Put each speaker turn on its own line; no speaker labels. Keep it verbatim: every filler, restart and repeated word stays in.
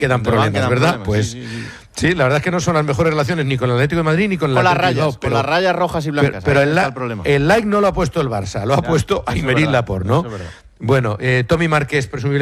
quedan problemas,
quedan
¿verdad?
problemas,
Pues
sí, sí, sí.
sí, la verdad es que no son las mejores relaciones ni con el Atlético de Madrid ni con el
Con las
Atlético de
rayas,
Bilbao, pero,
con las rayas rojas y blancas.
pero, pero
ahí
el,
está
la-
el problema.
el like no lo ha puesto el Barça, lo ha
Ya,
puesto
eso es
Aymeric
verdad,
Laporte, ¿no?
eso es verdad.
Bueno, eh, Tommy Márquez, presumiblemente